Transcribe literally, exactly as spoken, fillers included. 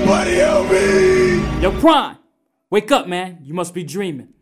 Somebody help me! Yo, Prime, wake up, man. You must be dreaming.